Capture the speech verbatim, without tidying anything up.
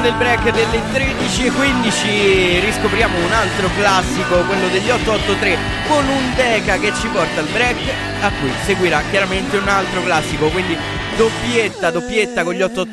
del break delle tredici e quindici riscopriamo un altro classico, quello degli otto otto tre, con un Deca che ci porta al break, a cui seguirà chiaramente un altro classico, quindi doppietta, doppietta con gli otto otto